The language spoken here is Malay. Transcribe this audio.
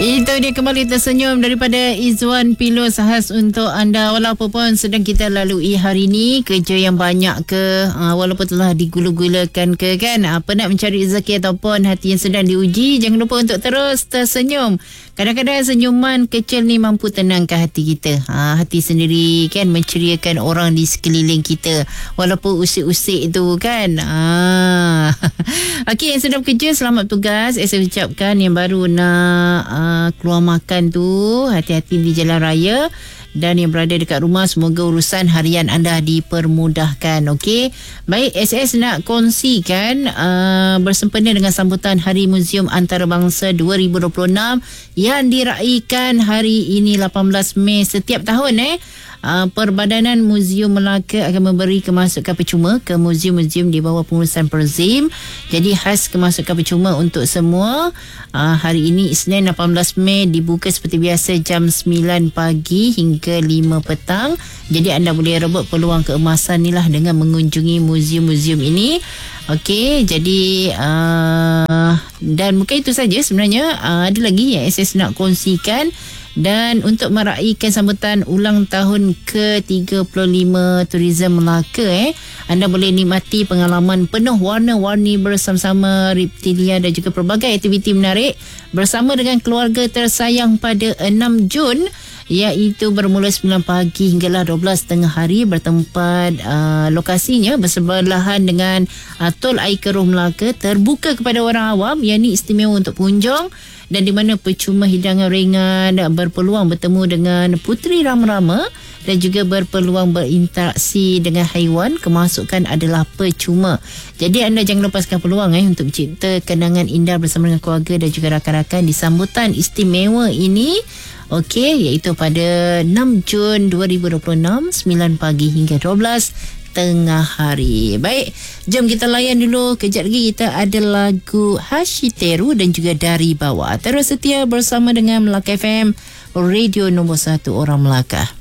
Itu dia kembali tersenyum daripada Izwan Pilos khas untuk anda. Walaupun pun sedang kita lalui hari ni, kerja yang banyak ke, walaupun telah digula-gulakan ke kan, penat mencari rezeki ataupun hati yang sedang diuji, jangan lupa untuk terus tersenyum. Kadang-kadang senyuman kecil ni mampu tenangkan hati kita. Hati sendiri kan, menceriakan orang di sekeliling kita. Walaupun usik-usik tu kan. Okey, yang sedang kerja, selamat tugas. Saya ucapkan yang baru nak keluar makan tu, hati-hati di jalan raya. Dan yang berada dekat rumah, semoga urusan harian anda dipermudahkan. Okey, baik, SS nak kongsikan bersempena dengan sambutan Hari Muzium Antarabangsa 2026 yang diraikan hari ini 18 Mei setiap tahun. Perbadanan Muzium Melaka akan memberi kemasukan percuma ke muzium-muzium di bawah pengurusan Perzim. Jadi khas kemasukan percuma untuk semua. Hari ini Isnin 18 Mei dibuka seperti biasa jam 9 pagi hingga 5 petang. Jadi anda boleh rebut peluang keemasan ni lah dengan mengunjungi muzium-muzium ini. Okey, jadi dan bukan itu saja sebenarnya, ada lagi yang SS nak kongsikan. Dan untuk meraihkan sambutan ulang tahun ke-35 Tourism Melaka, anda boleh nikmati pengalaman penuh warna-warni bersama-sama Reptilia dan juga pelbagai aktiviti menarik bersama dengan keluarga tersayang pada 6 Jun, iaitu bermula 9 pagi hinggalah 12 hari, bertempat lokasinya bersebelahan dengan Tol Air Keruh Melaka, terbuka kepada orang awam, yang ini istimewa untuk pengunjung, dan di mana percuma hidangan ringan, berpeluang bertemu dengan puteri rama-rama dan juga berpeluang berinteraksi dengan haiwan. Kemasukan adalah percuma. Jadi anda jangan lepaskan peluang untuk mencipta kenangan indah bersama dengan keluarga dan juga rakan-rakan di sambutan istimewa ini. Okey, iaitu pada 6 Jun 2026, 9 pagi hingga 12 tengah hari. Baik, jom kita layan dulu. Kejap lagi kita ada lagu Hashiteru dan juga Dari Bawah. Terus setia bersama dengan Melaka FM, radio nombor 1 orang Melaka.